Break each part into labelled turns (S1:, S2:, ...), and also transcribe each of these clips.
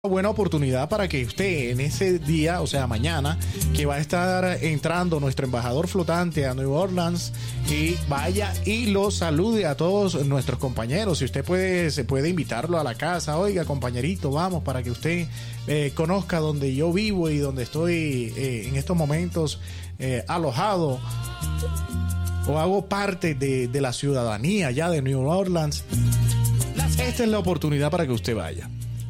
S1: Buena oportunidad para que usted en ese día, o sea mañana, que va a estar entrando nuestro embajador flotante a New Orleans, y vaya y lo salude a todos nuestros compañeros. Si usted puede, se puede invitarlo a la casa. Oiga, compañerito, vamos, para que usted conozca donde yo vivo y donde estoy en estos momentos alojado, o hago parte de la ciudadanía ya de New Orleans. Esta es la oportunidad para que usted vaya.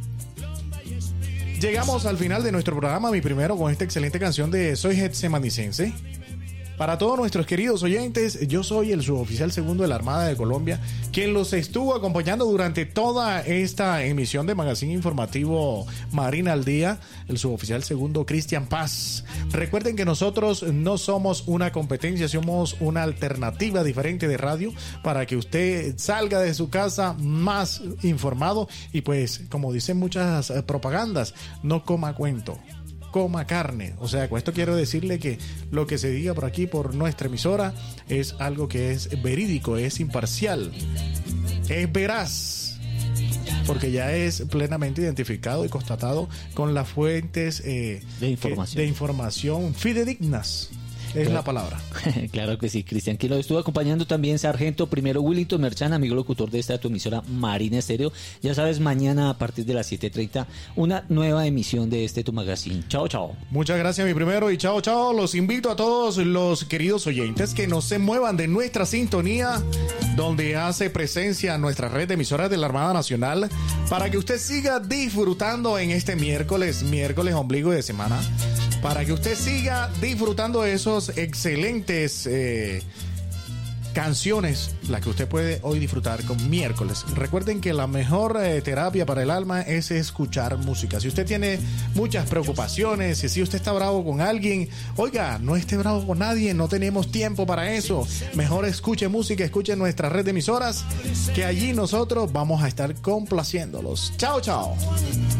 S1: Llegamos al final de nuestro programa, mi primero, con esta excelente canción de Soy Getsemanicense. Para todos nuestros queridos oyentes, yo soy el suboficial segundo de la Armada de Colombia, quien los estuvo acompañando durante toda esta emisión de Magazine Informativo Marina al Día, el suboficial segundo Cristian Paz. Recuerden que nosotros no somos una competencia, somos una alternativa diferente de radio para que usted salga de su casa más informado y, pues, como dicen muchas propagandas, no coma cuento, coma carne. O sea, con esto quiero decirle que lo que se diga por aquí, por nuestra emisora, es algo que es verídico, es imparcial, es veraz, porque ya es plenamente identificado y constatado con las fuentes de información fidedignas. Es la palabra.
S2: Claro que sí, Cristian. Quien lo estuvo acompañando también, Sargento Primero Willington Merchan, amigo locutor de esta tu emisora Marina Estéreo. Ya sabes, mañana a partir de las 7:30, una nueva emisión de este tu magazine. Chao, chao.
S1: Muchas gracias, mi primero, y chao, chao. Los invito a todos los queridos oyentes que no se muevan de nuestra sintonía, donde hace presencia nuestra red de emisoras de la Armada Nacional, para que usted siga disfrutando en este miércoles ombligo de semana, para que usted siga disfrutando de esos excelentes canciones, las que usted puede hoy disfrutar con miércoles. Recuerden que la mejor terapia para el alma es escuchar música. Si usted tiene muchas preocupaciones, si usted está bravo con alguien, oiga, no esté bravo con nadie, no tenemos tiempo para eso. Mejor escuche música, escuche nuestra red de emisoras, que allí nosotros vamos a estar complaciéndolos. Chao, chao.